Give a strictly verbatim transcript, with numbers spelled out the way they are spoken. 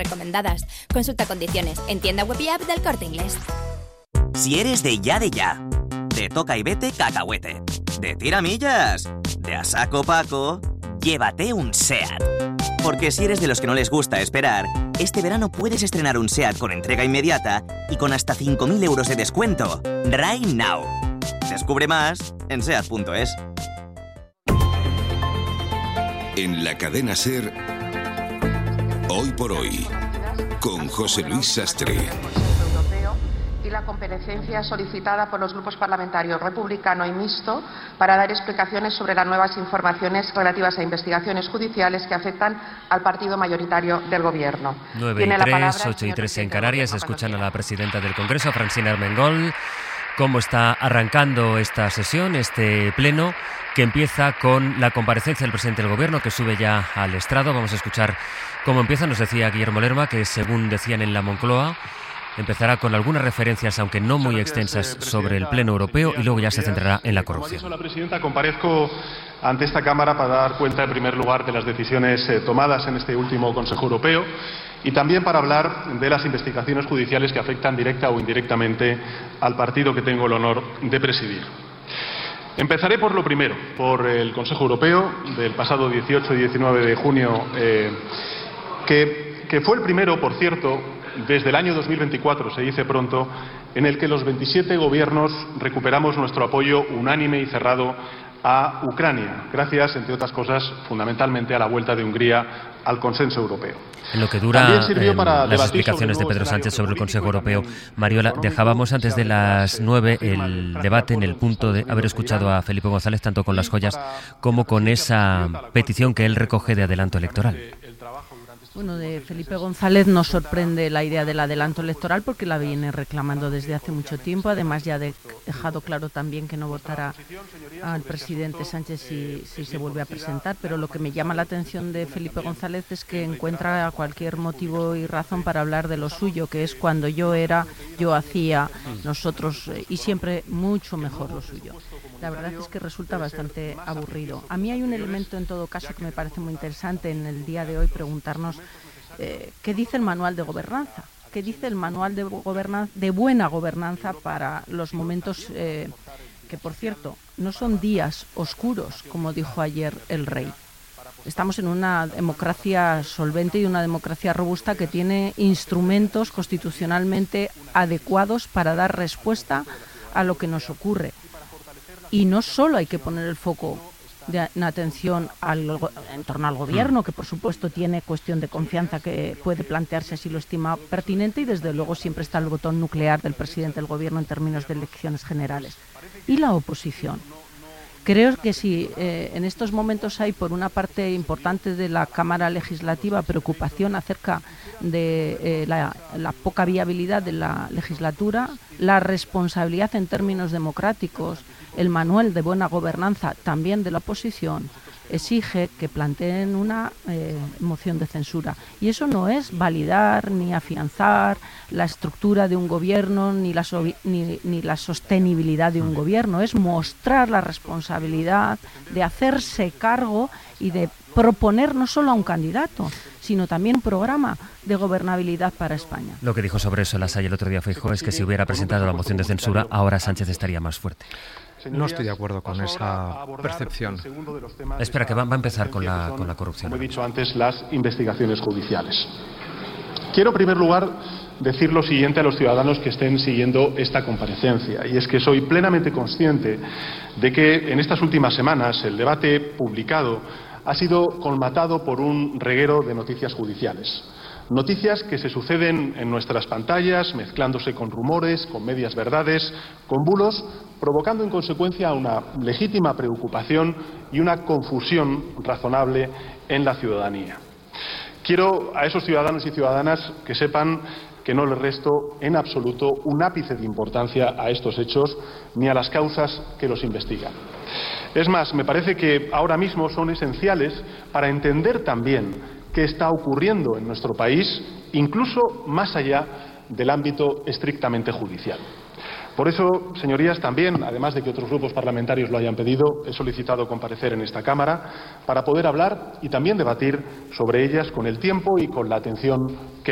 recomendadas. Consulta condiciones en tienda web y app del Corte Inglés. Si eres de ya de ya, de toca y vete cacahuete, de tiramillas, de a saco paco, llévate un SEAT. Porque si eres de los que no les gusta esperar, este verano puedes estrenar un SEAT con entrega inmediata y con hasta cinco mil euros de descuento. Right now. Descubre más en seat punto es. En la cadena SER, Hoy por Hoy, con José Luis Sastre. Y la comparecencia solicitada por los grupos parlamentarios republicano y mixto para dar explicaciones sobre las nuevas informaciones relativas a investigaciones judiciales que afectan al partido mayoritario del Gobierno. nueve y tres, ocho y tres en Canarias. Escuchan a la presidenta del Congreso, Francina Armengol, cómo está arrancando esta sesión, este pleno, que empieza con la comparecencia del presidente del Gobierno, que sube ya al estrado. Vamos a escuchar cómo empieza. Nos decía Guillermo Lerma que, según decían en la Moncloa, empezará con algunas referencias, aunque no muy extensas, sobre el Pleno Europeo y luego ya se centrará en la corrupción. Como ha dicho la presidenta, comparezco ante esta Cámara para dar cuenta, en primer lugar, de las decisiones eh, tomadas en este último Consejo Europeo y también para hablar de las investigaciones judiciales que afectan directa o indirectamente al partido que tengo el honor de presidir. Empezaré por lo primero, por el Consejo Europeo del pasado dieciocho y diecinueve de junio, eh, que, que fue el primero, por cierto, desde el año dos mil veinticuatro, se dice pronto, en el que los veintisiete gobiernos recuperamos nuestro apoyo unánime y cerrado a Ucrania, gracias, entre otras cosas, fundamentalmente a la vuelta de Hungría al consenso europeo. En lo que dura eh, las explicaciones de Pedro Sánchez sobre el Consejo Europeo, Mariola, dejábamos antes de las nueve el debate en el punto de haber escuchado a Felipe González, tanto con las joyas como con esa petición que él recoge de adelanto electoral. Bueno, de Felipe González nos sorprende la idea del adelanto electoral porque la viene reclamando desde hace mucho tiempo. Además, ya ha de, dejado claro también que no votará al presidente Sánchez si, si se vuelve a presentar. Pero lo que me llama la atención de Felipe González es que encuentra cualquier motivo y razón para hablar de lo suyo, que es cuando yo era, yo hacía, nosotros, y siempre mucho mejor lo suyo. La verdad es que resulta bastante aburrido. A mí hay un elemento, en todo caso, que me parece muy interesante en el día de hoy, preguntarnos eh, qué dice el manual de gobernanza, qué dice el manual de, gobernanza, de buena gobernanza para los momentos eh, que, por cierto, no son días oscuros, como dijo ayer el rey. Estamos en una democracia solvente y una democracia robusta que tiene instrumentos constitucionalmente adecuados para dar respuesta a lo que nos ocurre. Y no solo hay que poner el foco de atención al, en torno al Gobierno, que por supuesto tiene cuestión de confianza que puede plantearse si lo estima pertinente, y desde luego siempre está el botón nuclear del presidente del Gobierno en términos de elecciones generales. Y la oposición. Creo que si eh, en estos momentos hay, por una parte importante de la Cámara Legislativa, preocupación acerca de eh, la, la poca viabilidad de la legislatura, la responsabilidad en términos democráticos, el manual de buena gobernanza también de la oposición, exige que planteen una eh, moción de censura. Y eso no es validar ni afianzar la estructura de un gobierno ni la, so ni, ni la sostenibilidad de un gobierno, es mostrar la responsabilidad de hacerse cargo y de proponer no solo a un candidato, sino también un programa de gobernabilidad para España. Lo que dijo sobre eso Lasalle el otro día, Feijóo, es que si hubiera presentado la moción de censura, ahora Sánchez estaría más fuerte. No estoy de acuerdo con esa percepción. Espera, que va, va a empezar con la, con la corrupción. Como he dicho antes, las investigaciones judiciales. Quiero, en primer lugar, decir lo siguiente a los ciudadanos que estén siguiendo esta comparecencia, y es que soy plenamente consciente de que en estas últimas semanas el debate publicado ha sido colmatado por un reguero de noticias judiciales. Noticias que se suceden en nuestras pantallas, mezclándose con rumores, con medias verdades, con bulos, provocando en consecuencia una legítima preocupación y una confusión razonable en la ciudadanía. Quiero a esos ciudadanos y ciudadanas que sepan que no les resto en absoluto un ápice de importancia a estos hechos ni a las causas que los investigan. Es más, me parece que ahora mismo son esenciales para entender también qué está ocurriendo en nuestro país, incluso más allá del ámbito estrictamente judicial. Por eso, señorías, también, además de que otros grupos parlamentarios lo hayan pedido, he solicitado comparecer en esta Cámara para poder hablar y también debatir sobre ellas con el tiempo y con la atención que